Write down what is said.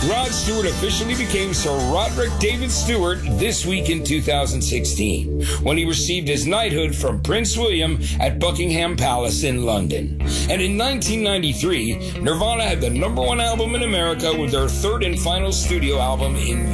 Rod Stewart officially became Sir Roderick David Stewart this week in 2016, when he received his knighthood from Prince William at Buckingham Palace in London. And in 1993, Nirvana had the #1 album in America with their third and final studio album in